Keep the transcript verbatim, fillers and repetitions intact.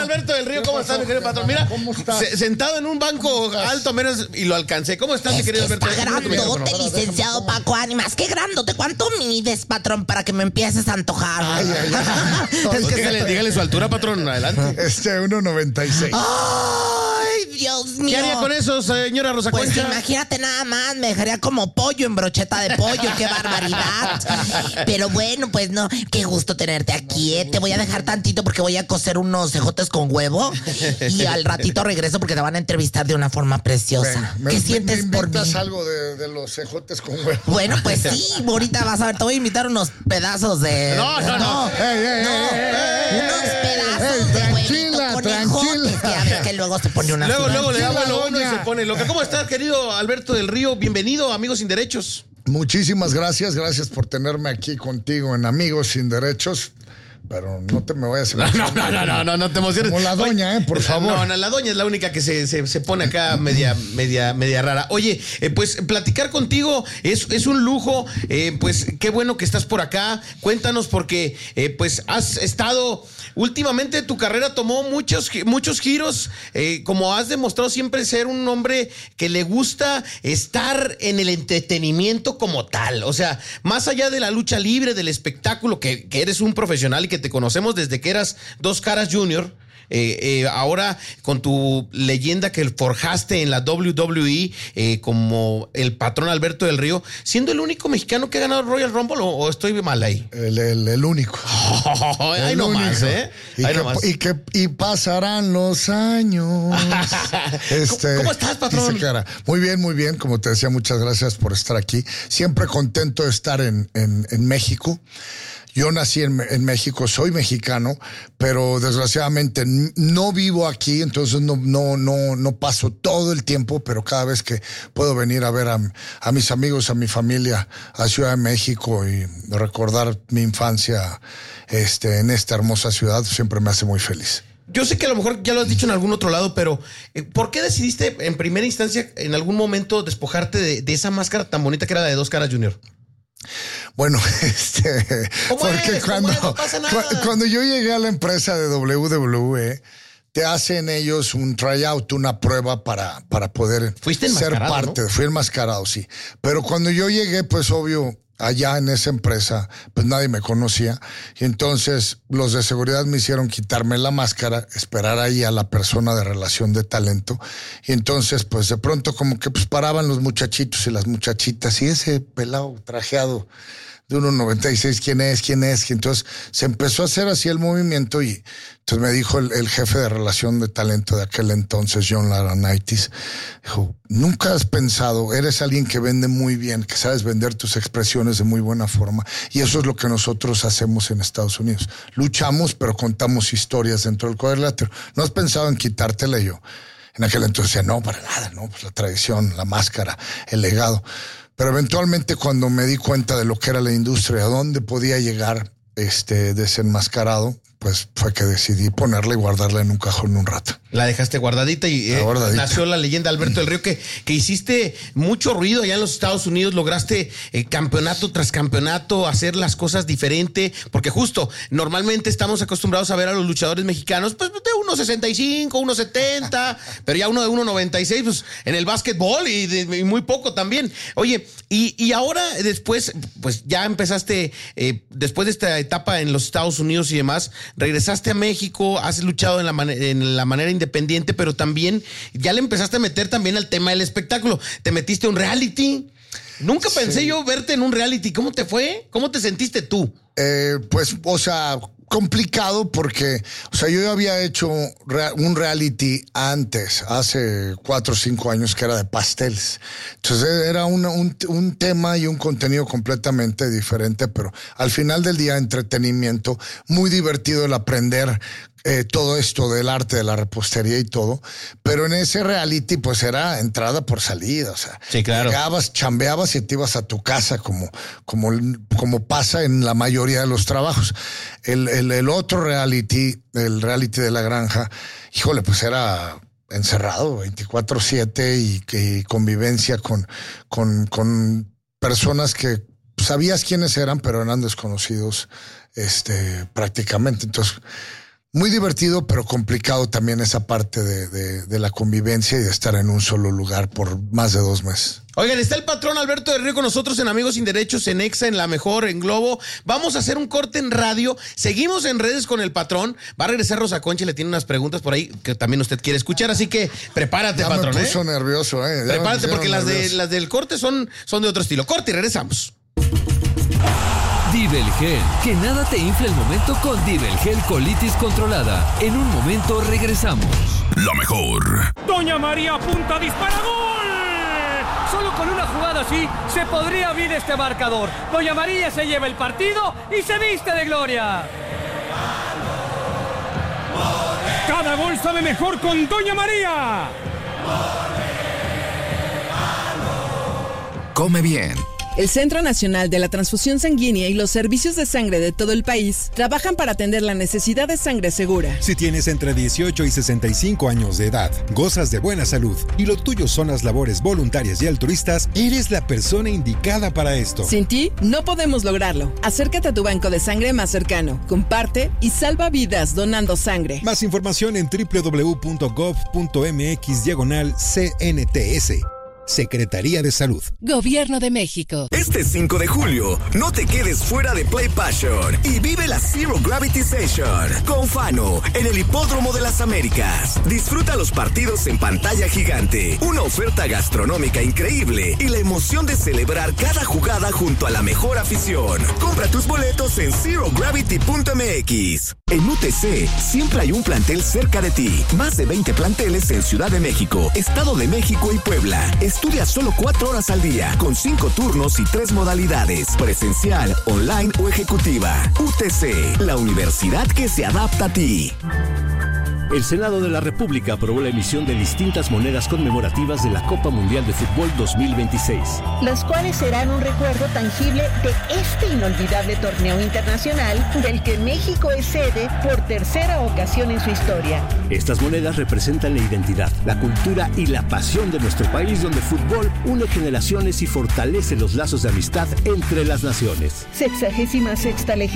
Alberto del Río, ¿cómo estás, mi querido patrón? Mira, ¿Cómo estás? se- sentado en un banco alto menos y lo alcancé. ¿Cómo estás, mi Es que querido está Alberto? grandote, licenciado Paco Ánimas. Qué grandote. ¿Cuánto mides, patrón, para que me empieces a antojar? Ay, ay, ay. Es que dígale, dígale su altura, patrón. Adelante. Este, uno noventa y seis. Ay, Dios mío. ¿Qué haría con eso, señora Rosa Pues Concha? imagínate nada más, me dejaría como pollo en brocheta de pollo, qué barbaridad. Pero bueno, pues no, qué gusto tenerte aquí, ¿eh? Te voy a dejar tantito porque voy a cocer unos cejotes con huevo y al ratito regreso porque te van a entrevistar de una forma preciosa. Me- ¿Qué me- sientes me por mí? invitas algo de, de los cejotes con huevo? Bueno, pues sí, ahorita vas a ver, te voy a invitar unos pedazos de... No, no, no. Ey, ey, No, ey, ey, ey, unos ey, pedazos ey, de tranquila, huevito con tranquila. ejotes, que a ver que luego se pone una... Luego, luego le da Tranquila, vuelo a uno y doña. se pone loca. ¿Cómo estás, querido Alberto del Río? Bienvenido, Amigos Sin Derechos. Muchísimas gracias, gracias por tenerme aquí contigo en Amigos Sin Derechos. Pero no te me vayas a... No, no, no, no, no, no, no te emociones. Como la doña, eh, por favor. No, no, la doña es la única que se, se, se pone acá media, media, media rara. Oye, eh, pues platicar contigo es, es un lujo. Eh, pues qué bueno que estás por acá. Cuéntanos porque eh, pues has estado... Últimamente tu carrera tomó muchos, gi- muchos giros. Eh, como has demostrado siempre ser un hombre que le gusta estar en el entretenimiento como tal. O sea, más allá de la lucha libre, del espectáculo, que, que eres un profesional y que te conocemos desde que eras Dos Caras Junior. Eh, eh, ahora con tu leyenda que forjaste en la W W E eh, como el patrón Alberto del Río, siendo el único mexicano que ha ganado el Royal Rumble, o, o estoy mal ahí. El, el, el único. Ahí El nomás, único. ¿eh? Y Ahí que, nomás. y, que, y pasarán los años. Este, ¿Cómo estás, patrón? dice Cara. Muy bien, muy bien. Como te decía, muchas gracias por estar aquí. Siempre contento de estar en, en, en México. Yo nací en, en México, soy mexicano, pero desgraciadamente n- no vivo aquí, entonces no, no, no, no paso todo el tiempo, pero cada vez que puedo venir a ver a, a mis amigos, a mi familia, a Ciudad de México y recordar mi infancia este, en esta hermosa ciudad, siempre me hace muy feliz. Yo sé que a lo mejor ya lo has dicho en algún otro lado, pero eh, ¿por qué decidiste en primera instancia en algún momento despojarte de, de esa máscara tan bonita que era la de Dos Caras Junior? Bueno, este, ¿Cómo porque es? cuando, ¿Cómo es? No pasa nada. cu- cuando yo llegué a la empresa de W W E, te hacen ellos un tryout, una prueba para, para poder Fuiste ser enmascarado, parte. ¿no? Fui enmascarado, sí. Pero cuando yo llegué, pues obvio, allá en esa empresa, pues nadie me conocía. Y entonces los de seguridad me hicieron quitarme la máscara, esperar ahí a la persona de relación de talento. Y entonces, pues de pronto como que pues paraban los muchachitos y las muchachitas y ese pelado trajeado de uno noventa y seis, ¿quién es? ¿Quién es? Y entonces se empezó a hacer así el movimiento y entonces me dijo el, el jefe de relación de talento de aquel entonces, John Laurinaitis, dijo, nunca has pensado, eres alguien que vende muy bien, que sabes vender tus expresiones de muy buena forma y eso es lo que nosotros hacemos en Estados Unidos. Luchamos, pero contamos historias dentro del cuadrilátero. ¿No has pensado en quitártela? Y yo, en aquel entonces decía, no, para nada, no, pues la tradición, la máscara, el legado. Pero eventualmente cuando me di cuenta de lo que era la industria, a dónde podía llegar este desenmascarado, pues fue que decidí ponerla y guardarla en un cajón un rato. La dejaste guardadita y eh, guardadita. nació la leyenda Alberto del Río, que, que hiciste mucho ruido allá en los Estados Unidos, lograste eh, campeonato tras campeonato, hacer las cosas diferente, porque justo, normalmente estamos acostumbrados a ver a los luchadores mexicanos, pues de uno sesenta y cinco, uno setenta, pero ya uno de uno noventa y seis, pues en el básquetbol y, de, y muy poco también. Oye, y, y ahora después, pues ya empezaste, eh, después de esta etapa en los Estados Unidos y demás, regresaste a México, has luchado en la, man- en la manera independiente, pero también ya le empezaste a meter también al tema del espectáculo. Te metiste a un reality. Nunca Sí. pensé yo verte en un reality. ¿Cómo te fue? ¿Cómo te sentiste tú? Eh, pues, o sea, complicado porque, o sea, yo ya había hecho rea- un reality antes, hace cuatro o cinco años, que era de pasteles. Entonces era una- un, un tema y un contenido completamente diferente, pero al final del día, entretenimiento, muy divertido el aprender eh, todo esto del arte de la repostería y todo, pero en ese reality pues era entrada por salida, o sea, Sí, claro. llegabas, chambeabas y te ibas a tu casa como, como, como pasa en la mayoría de los trabajos. El, el, el otro reality, el reality de la granja, híjole, pues era encerrado veinticuatro siete y, y convivencia con, con, con personas que sabías quiénes eran, pero eran desconocidos este, prácticamente. Entonces, Muy divertido, pero complicado también esa parte de, de, de la convivencia y de estar en un solo lugar por más de dos meses. Oigan, está el patrón Alberto del Río con nosotros en Amigos Sin Derechos, en Exa, en La Mejor, en Globo. Vamos a hacer un corte en radio. Seguimos en redes con el patrón. Va a regresar Rosa Concha y le tiene unas preguntas por ahí que también usted quiere escuchar. Así que prepárate, ya patrón. Me puso ¿eh? nervioso, ¿eh? Ya Prepárate porque las, de, nervioso. las del corte son, son de otro estilo. Corte y regresamos. Divel Gel, que nada te infle el momento con Divel Gel Colitis Controlada. En un momento regresamos. La Mejor. Doña María apunta, dispara, gol. Solo con una jugada así se podría abrir este marcador. Doña María se lleva el partido y se viste de gloria. Cada gol sabe mejor con Doña María. Come bien. El Centro Nacional de la Transfusión Sanguínea y los servicios de sangre de todo el país trabajan para atender la necesidad de sangre segura. Si tienes entre dieciocho y sesenta y cinco años de edad, gozas de buena salud y lo tuyo son las labores voluntarias y altruistas, eres la persona indicada para esto. Sin ti, no podemos lograrlo. Acércate a tu banco de sangre más cercano, comparte y salva vidas donando sangre. Más información en doble u doble u doble u punto gov punto mx diagonal C N T S. Secretaría de Salud. Gobierno de México. Este cinco de julio, no te quedes fuera de Play Passion y vive la Zero Gravity Session con Fano en el Hipódromo de las Américas. Disfruta los partidos en pantalla gigante, una oferta gastronómica increíble y la emoción de celebrar cada jugada junto a la mejor afición. Compra tus boletos en zero gravity punto m x. En U T C siempre hay un plantel cerca de ti. Más de veinte planteles en Ciudad de México, Estado de México y Puebla. Estudia solo cuatro horas al día, con cinco turnos y tres modalidades, presencial, online o ejecutiva. U T C, la universidad que se adapta a ti. El Senado de la República aprobó la emisión de distintas monedas conmemorativas de la Copa Mundial de Fútbol dos mil veintiséis. Las cuales serán un recuerdo tangible de este inolvidable torneo internacional del que México es sede por tercera ocasión en su historia. Estas monedas representan la identidad, la cultura y la pasión de nuestro país, donde el fútbol une generaciones y fortalece los lazos de amistad entre las naciones. Sexagésima sexta legislatura.